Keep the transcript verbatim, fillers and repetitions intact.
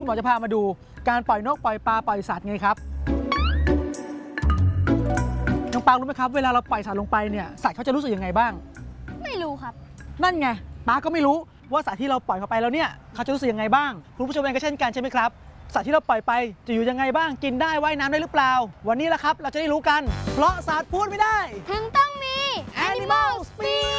คุณหมอจะพามาดูการปล่อยนกปล่อยปลาปล่อยสัตว์ไงครับน้องปางรู้ไหมครับเวลาเราปล่อยสัตว์ลงไปเนี่ยสัตว์เขาจะรู้สึกยังไงบ้างไม่รู้ครับนั่นไงป้าก็ไม่รู้ว่าสัตว์ที่เราปล่อยเข้าไปแล้วเนี่ยเขาจะรู้สึกยังไงบ้างคุณผู้ชมเองก็เช่นกันใช่ไหมครับสัตว์ที่เราปล่อยไปจะอยู่ยังไงบ้างกินได้ว่ายน้ำได้หรือเปล่าวันนี้แหละครับเราจะได้รู้กันเพราะสัตว์พูดไม่ได้ถึงต้องมี Animal Speak